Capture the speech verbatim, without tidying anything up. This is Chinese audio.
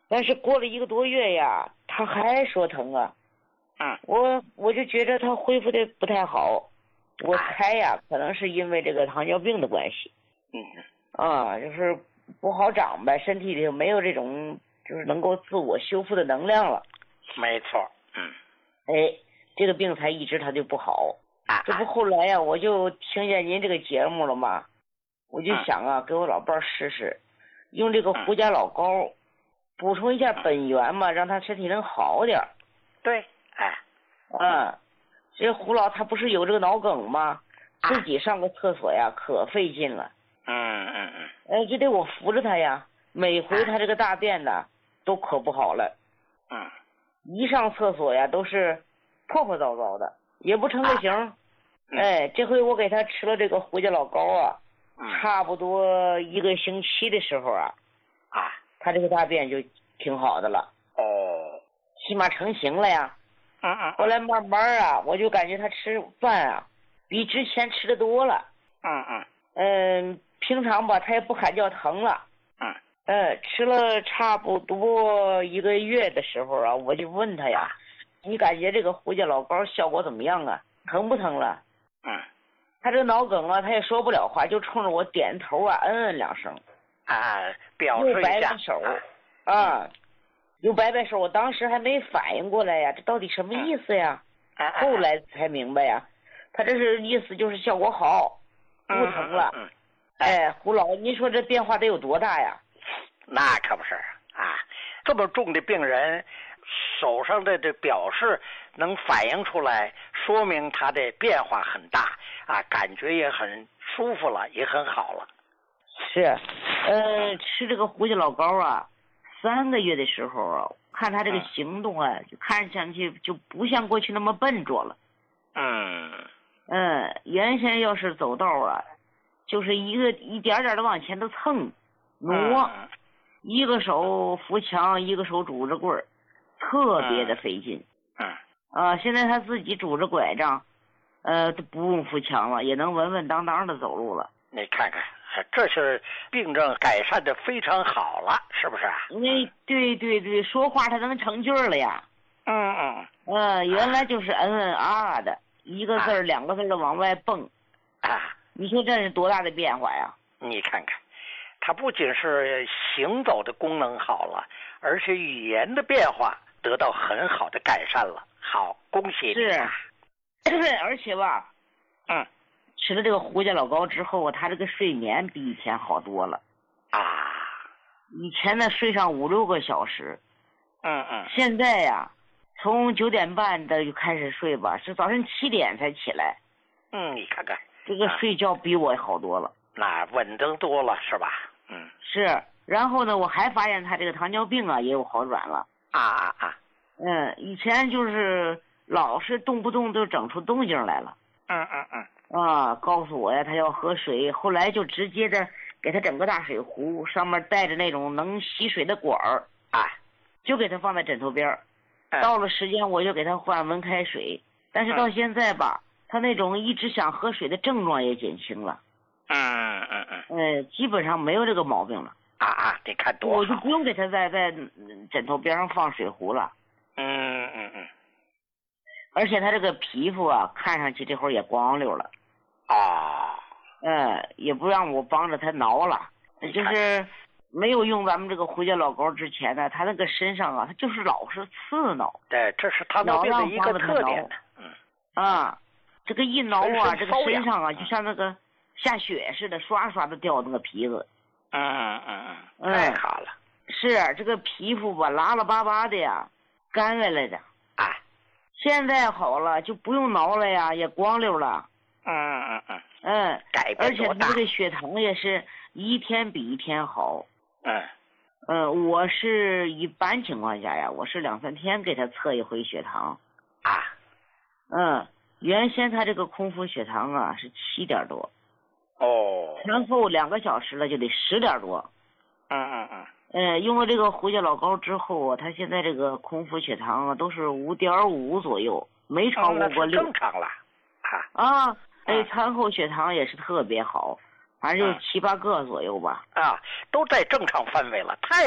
但是过了一个多月呀，他还说疼啊。 嗯， 我我就觉得他恢复的不太好，我猜呀，可能是因为这个糖尿病的关系。 嗯啊，就是不好长呗，身体里没有这种就是能够自我修复的能量了。 没错。嗯， 哎，这个病才一直他就不好。 啊， 这不后来呀，我就听见您这个节目了嘛，我就想啊，给我老伴儿试试，用这个胡家老膏补充一下本源嘛，让他身体能好点儿。 对，哎， 啊，这胡老他不是有这个脑梗吗？自己上个厕所呀，可费劲了。 嗯嗯嗯， 哎，就得我扶着他呀，每回他这个大便呢，都可不好了。 嗯， 一上厕所呀，都是破破糟糟的，也不成个形。 啊嗯、 哎，这回我给他吃了这个胡家老膏啊， 嗯、 差不多一个星期的时候啊， 啊， 他这个大便就挺好的了。 哦， 起码成型了呀。 嗯嗯， 后来慢慢啊，我就感觉他吃饭啊，比之前吃的多了。 嗯嗯嗯，平常吧，他也不喊叫疼了。 嗯， 呃，吃了差不多一个月的时候啊，我就问他呀，你感觉这个胡家老膏效果怎么样啊？疼不疼了？ 嗯， 他这脑梗啊，他也说不了话，就冲着我点头啊，嗯嗯两声。 啊，表示又一下。 摆摆手，啊，啊又摆摆手。我当时还没反应过来呀，这到底什么意思呀？ 嗯、 后来才明白呀，他这是意思就是效果好，不疼了。 嗯嗯嗯、 哎，胡老，您说这变化得有多大呀？ 那可不是啊，这么重的病人，手上的这表示能反映出来，说明他的变化很大啊，感觉也很舒服了，也很好了。 是，呃，吃这个胡家老膏啊，三个月的时候啊，看他这个行动啊，就看上去就不像过去那么笨拙了。 嗯嗯，原先要是走道啊，就是一个一点点的往前头蹭挪。 嗯一个手扶墙，一个手拄着棍儿，特别的费劲。 嗯啊，现在他自己拄着拐杖，呃，都不用扶墙了，也能稳稳当当的走路了。 你看看，这是病症改善的非常好了，是不是？ 那对对对，说话他能成句了呀。 嗯嗯。 呃，原来就是嗯嗯啊啊的，一个字儿、两个字儿的往外蹦。 啊， 你说这是多大的变化呀？ 你看看。它不仅是行走的功能好了，而且语言的变化得到很好的改善了。好，恭喜你！ 是，而且吧， 嗯， 吃了这个胡家老膏之后，他这个睡眠比以前好多了。 啊， 以前呢睡上五六个小时， 嗯嗯， 现在呀，从九点半的就开始睡吧，是早晨七点才起来。 嗯，你看看， 这个睡觉比我好多了。 那稳当多了是吧？嗯， 是，然后呢，我还发现他这个糖尿病啊也有好转了。 啊啊啊！ 嗯，以前就是老是动不动就整出动静来了。 嗯嗯嗯。 啊，告诉我呀，他要喝水，后来就直接的给他整个大水壶，上面带着那种能吸水的管儿， 啊， 就给他放在枕头边儿。 嗯、 到了时间我就给他换温开水，但是到现在吧，嗯、他那种一直想喝水的症状也减轻了。 嗯嗯嗯， 呃，基本上没有这个毛病了。 啊啊，你看多好！ 我就不用给他在在枕头边上放水壶了。 嗯嗯嗯。 而且他这个皮肤啊，看上去这会儿也光溜了。 啊。 呃，也不让我帮着他挠了，就是没有用咱们这个胡家老膏之前呢，他那个身上啊，他就是老是刺挠。 对，这是糖尿病的一个特点。 嗯。啊，这个一挠啊，这个身上啊，就像那个下雪似的，刷刷的掉那个皮子。 嗯嗯嗯嗯，太好了。 是这个皮肤吧，拉拉巴巴的呀，干来来的。 啊。 现在好了，就不用挠了呀，也光溜了。 嗯嗯嗯。 嗯。 改变多大？ 而且他这个血糖也是一天比一天好。 嗯。 嗯，我是一般情况下呀，我是两三天给他测一回血糖。 啊。 嗯，原先他这个空腹血糖啊是七点多。 哦。 然后两个小时了就得十点多。 嗯嗯嗯。 呃，用了这个胡家老膏之后啊，他现在这个空腹血糖啊都是五点五左右，没超过过六。 正常了。 啊。啊，哎，餐后血糖也是特别好，反正就七八个左右吧。 啊，都在正常范围了，太